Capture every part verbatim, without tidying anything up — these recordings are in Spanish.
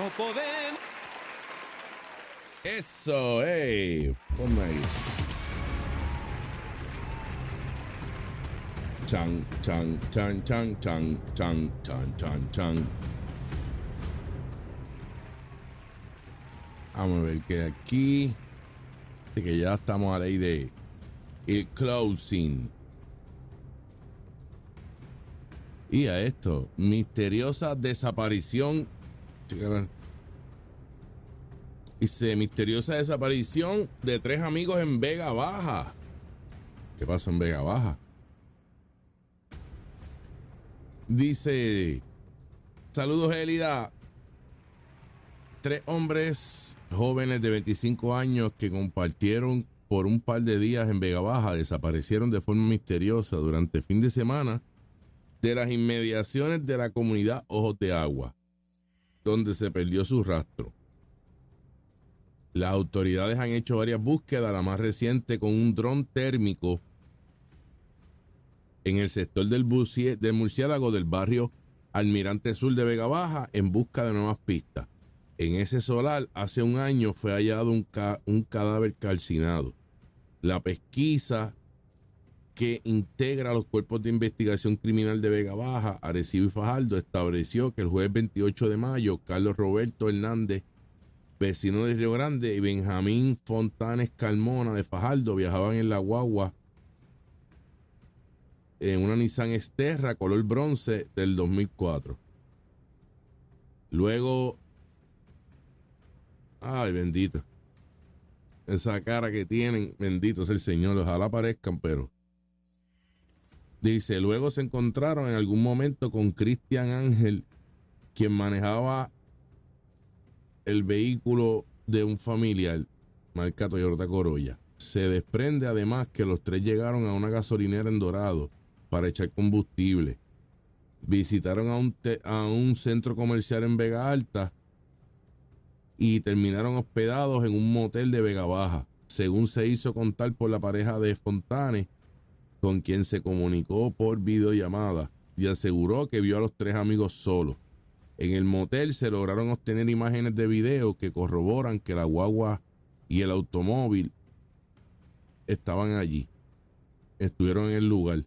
No podemos. Eso, hey, ponme ahí. Chan, chan, chan, chan, chan, chan, chan, chan, chan. Vamos a ver que aquí, de que ya estamos a la ley de el closing. Y a esto, misteriosa desaparición. Dice, misteriosa desaparición de tres amigos en Vega Baja. ¿Qué pasa en Vega Baja? Dice, saludos Elida. Tres hombres jóvenes de veinticinco años que compartieron por un par de días en Vega Baja desaparecieron de forma misteriosa durante el fin de semana de las inmediaciones de la comunidad Ojos de Agua, donde se perdió su rastro. Las autoridades han hecho varias búsquedas, la más reciente con un dron térmico en el sector del, bucie, del murciélago del barrio Almirante Sur de Vega Baja en busca de nuevas pistas. En ese solar, hace un año fue hallado un, ca un cadáver calcinado. La pesquisa que integra los cuerpos de investigación criminal de Vega Baja, Arecibo y Fajardo estableció que el jueves veintiocho de mayo, Carlos Roberto Hernández, vecino de Río Grande, y Benjamín Fontanes Carmona de Fajardo viajaban en la guagua en una Nissan Exterra color bronce del dos mil cuatro. Luego, ay bendito, esa cara que tienen, bendito es el Señor, ojalá aparezcan, pero dice, luego se encontraron en algún momento con Cristian Ángel, quien manejaba el vehículo de un familiar, marca Toyota Corolla. Se desprende además que los tres llegaron a una gasolinera en Dorado para echar combustible. Visitaron a un, a un centro comercial en Vega Alta y terminaron hospedados en un motel de Vega Baja, según se hizo contar por la pareja de Fontanes, con quien se comunicó por videollamada y aseguró que vio a los tres amigos solos. En el motel se lograron obtener imágenes de video que corroboran que la guagua y el automóvil estaban allí, estuvieron en el lugar.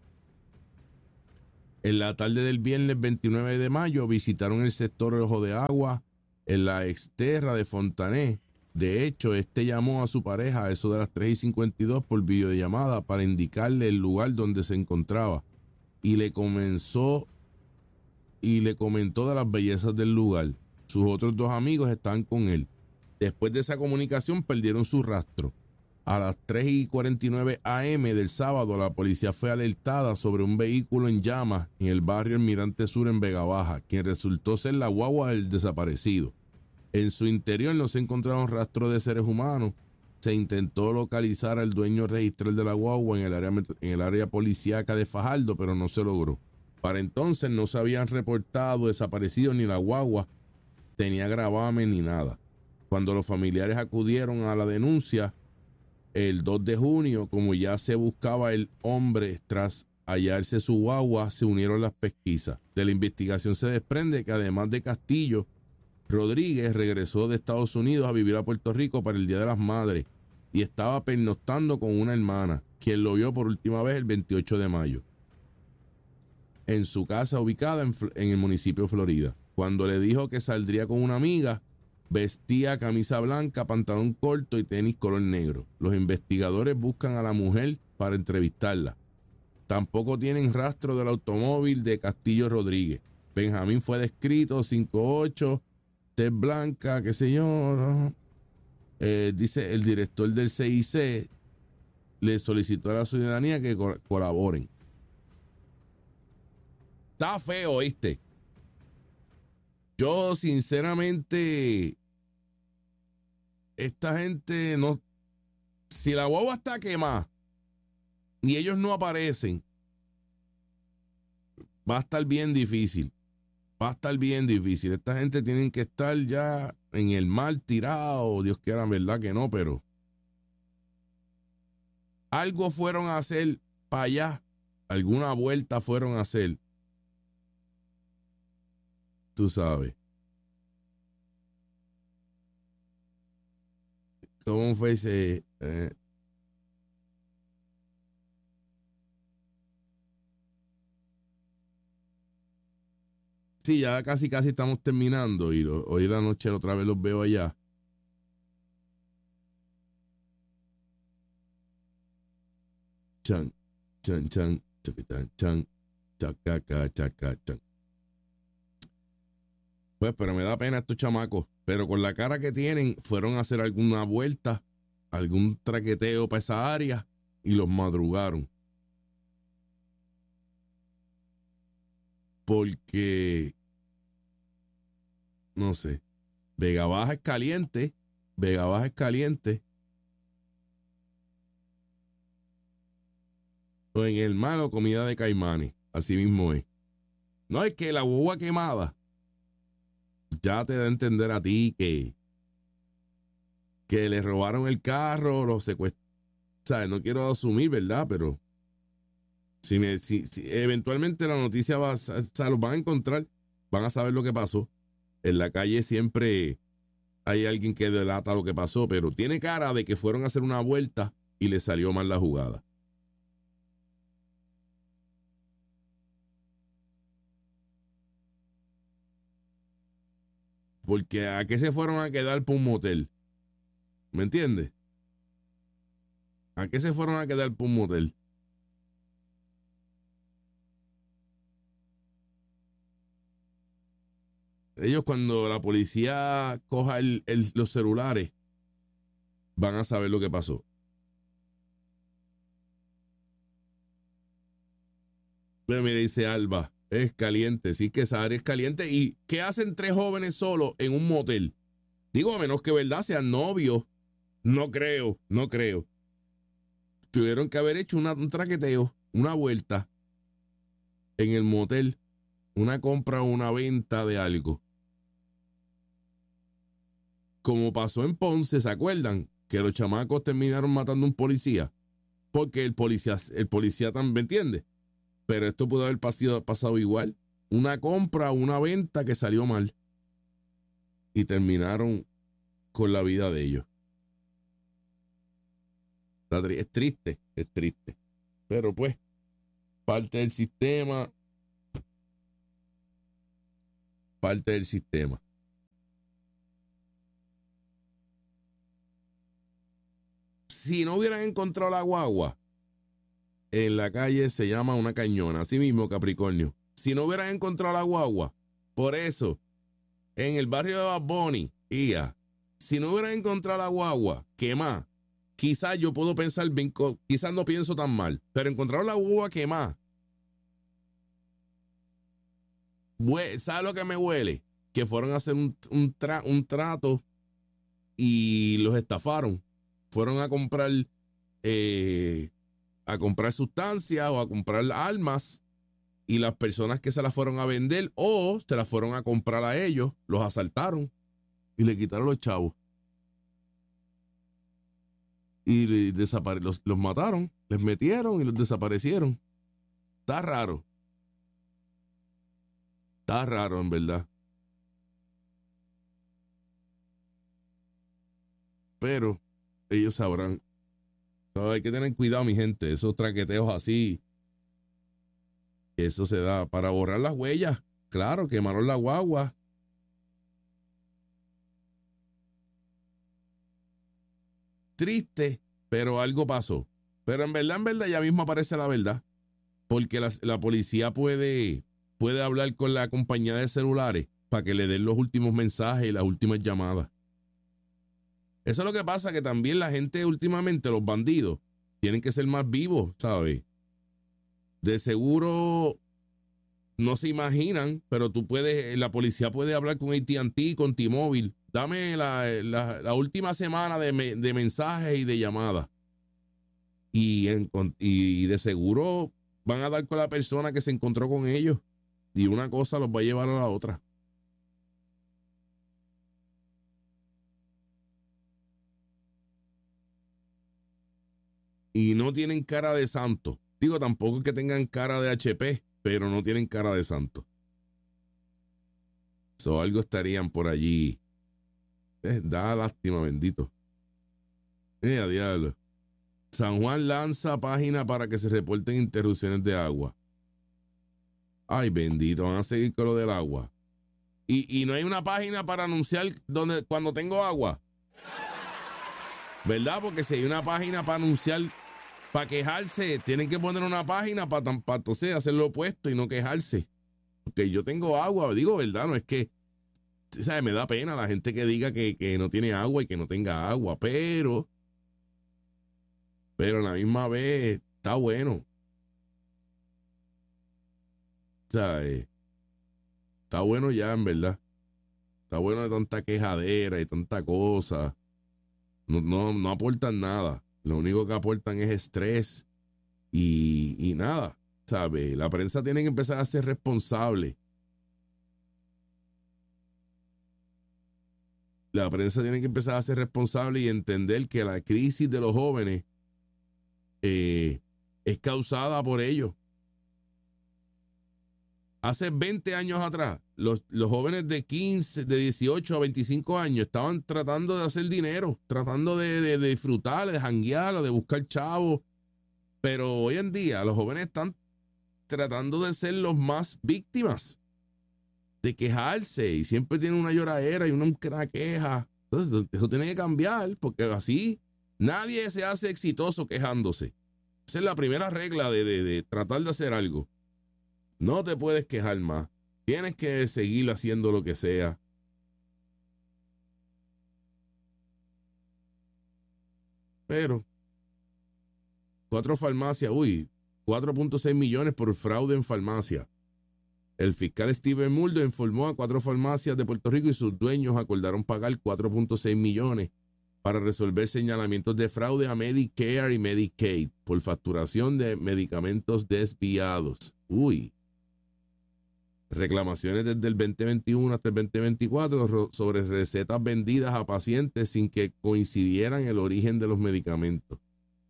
En la tarde del viernes veintinueve de mayo visitaron el sector Ojo de Agua en la Exterra de Fontané. De hecho, este llamó a su pareja a eso de las tres y cincuenta y dos por videollamada para indicarle el lugar donde se encontraba y le comenzó y le comentó de las bellezas del lugar. Sus otros dos amigos estaban con él. Después de esa comunicación perdieron su rastro. A las tres y cuarenta y nueve a eme del sábado, la policía fue alertada sobre un vehículo en llamas en el barrio Almirante Sur en Vega Baja, quien resultó ser la guagua del desaparecido. En su interior no se encontraron rastros de seres humanos. Se intentó localizar al dueño registral de la guagua en el área, en el área policíaca de Fajardo, pero no se logró. Para entonces no se habían reportado desaparecidos ni la guagua tenía gravamen ni nada. Cuando los familiares acudieron a la denuncia el dos de junio, como ya se buscaba el hombre tras hallarse su guagua, se unieron las pesquisas. De la investigación se desprende que además de Castillo, Rodríguez regresó de Estados Unidos a vivir a Puerto Rico para el Día de las Madres y estaba pernoctando con una hermana, quien lo vio por última vez el veintiocho de mayo en su casa ubicada en, en el municipio de Florida. Cuando le dijo que saldría con una amiga, vestía camisa blanca, pantalón corto y tenis color negro. Los investigadores buscan a la mujer para entrevistarla. Tampoco tienen rastro del automóvil de Castillo Rodríguez. Benjamín fue descrito cinco ocho, tez blanca, qué sé yo. ¿no? Eh, dice el director del C I C le solicitó a la ciudadanía que co colaboren. Está feo, ¿viste? Yo, sinceramente, esta gente no... Si la guagua está quemada y ellos no aparecen, va a estar bien difícil. Va a estar bien difícil. Esta gente tiene que estar ya en el mar tirado. Dios quiera, verdad que no, pero... Algo fueron a hacer para allá. Alguna vuelta fueron a hacer. Tú sabes. ¿Cómo fue ese? Eh, sí, ya casi casi estamos terminando y lo, hoy en la noche otra vez los veo allá. Chan, chan, chan, chaca, chan, chacaca, chaca, chan. Pues, pero me da pena estos chamacos. Pero con la cara que tienen, fueron a hacer alguna vuelta, algún traqueteo para esa área y los madrugaron. Porque, no sé, Vega Baja es caliente, Vega Baja es caliente. O en el malo comida de caimanes, así mismo es. No es que la boba quemada ya te da a entender a ti que, que le robaron el carro, lo secuestraron. ¿Sabes? No quiero asumir, ¿verdad? Pero si, me, si, si eventualmente la noticia va, o sea, los van a encontrar, van a saber lo que pasó. En la calle siempre hay alguien que delata lo que pasó, pero tiene cara de que fueron a hacer una vuelta y le salió mal la jugada. Porque ¿a qué se fueron a quedar por un motel? ¿Me entiendes? ¿A qué se fueron a quedar por un motel? Ellos cuando la policía coja el, el, los celulares, van a saber lo que pasó. Pero mire, dice Alba, es caliente, sí que esa área es caliente. ¿Y qué hacen tres jóvenes solos en un motel? Digo, a menos que verdad sean novios. No creo, no creo. Tuvieron que haber hecho una, un traqueteo, una vuelta en el motel, una compra o una venta de algo. Como pasó en Ponce, ¿se acuerdan? Que los chamacos terminaron matando a un policía. Porque el policía, el policía también, ¿me entiende? Pero esto pudo haber pasado, pasado igual. Una compra o una venta que salió mal. Y terminaron con la vida de ellos. Es triste, es triste. Pero pues, parte del sistema. Parte del sistema. Si no hubieran encontrado la guagua, en la calle se llama una cañona. Así mismo, Capricornio. Si no hubieran encontrado la guagua, por eso, en el barrio de Bad Bunny, ia, si no hubieran encontrado la guagua, ¿qué más? Quizás yo puedo pensar bien, quizás no pienso tan mal, pero encontraron la guagua, ¿qué más? ¿Sabes lo que me huele? Que fueron a hacer un, un, tra, un trato y los estafaron. Fueron a comprar eh, a comprar sustancias o a comprar armas y las personas que se las fueron a vender o se las fueron a comprar a ellos, los asaltaron y le quitaron los chavos. Y desapare los, los mataron, les metieron y los desaparecieron. Está raro. Está raro, en verdad. Pero ellos sabrán. No, hay que tener cuidado, mi gente. Esos traqueteos así, eso se da para borrar las huellas. Claro, quemaron la guagua. Triste, pero algo pasó. Pero en verdad, en verdad, ya mismo aparece la verdad. Porque la, la policía puede, puede hablar con la compañía de celulares para que le den los últimos mensajes y las últimas llamadas. Eso es lo que pasa, que también la gente últimamente, los bandidos, tienen que ser más vivos, ¿sabes? De seguro no se imaginan, pero tú puedes, la policía puede hablar con A T and T, con T-Mobile. Dame la, la, la última semana de, me, de mensajes y de llamadas. Y, en, y de seguro van a dar con la persona que se encontró con ellos. Y una cosa los va a llevar a la otra. Y no tienen cara de santo. Digo, tampoco es que tengan cara de H P, pero no tienen cara de santo. So, algo estarían por allí. Eh, da lástima, bendito. Eh, a diablo. San Juan lanza página para que se reporten interrupciones de agua. Ay, bendito, van a seguir con lo del agua. Y, y no hay una página para anunciar donde, cuando tengo agua. ¿Verdad? Porque si hay una página para anunciar, para quejarse, tienen que poner una página para, para entonces hacer lo opuesto y no quejarse. Porque yo tengo agua, digo verdad, no es que, ¿sabes? Me da pena la gente que diga que, que no tiene agua y que no tenga agua, pero, pero a la misma vez está bueno. ¿Sabes? Está bueno ya, en verdad. Está bueno de tanta quejadera y tanta cosa. No, no, no aportan nada. Lo único que aportan es estrés y, y nada. ¿Sabe? La prensa tiene que empezar a ser responsable. La prensa tiene que empezar a ser responsable y entender que la crisis de los jóvenes eh, es causada por ellos. Hace veinte años atrás, los, los jóvenes de quince, de dieciocho a veinticinco años estaban tratando de hacer dinero, tratando de, de, de disfrutar, de janguear o de buscar chavos. Pero hoy en día los jóvenes están tratando de ser los más víctimas, de quejarse y siempre tienen una lloradera y una, una queja. Entonces, eso tiene que cambiar porque así nadie se hace exitoso quejándose. Esa es la primera regla de, de, de tratar de hacer algo. No te puedes quejar más. Tienes que seguir haciendo lo que sea. Pero cuatro farmacias, uy, cuatro punto seis millones por fraude en farmacia. El fiscal Steven Mulder informó a cuatro farmacias de Puerto Rico y sus dueños acordaron pagar cuatro punto seis millones para resolver señalamientos de fraude a Medicare y Medicaid por facturación de medicamentos desviados. Uy. Reclamaciones desde el veinte veintiuno hasta el veinte veinticuatro sobre recetas vendidas a pacientes sin que coincidieran el origen de los medicamentos.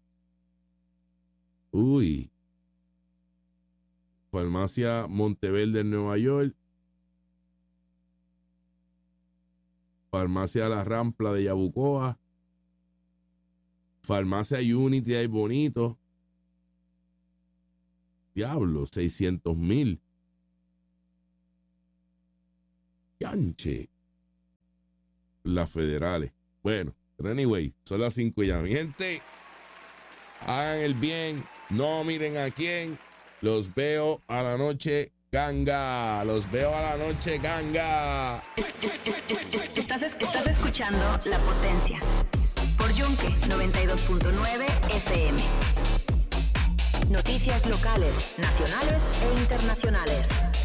Uy. Farmacia Monteverde en Nueva York. Farmacia La Rampla de Yabucoa. Farmacia Unity ahí bonito. Diablo, seiscientos mil. Yanche. Las federales. Bueno, pero anyway, son las cinco ya. Mi gente, hagan el bien, no miren a quién. Los veo a la noche, ganga. Los veo a la noche, ganga. Estás, estás escuchando La Potencia por Yunque noventa y dos punto nueve F M. Noticias locales, nacionales e internacionales.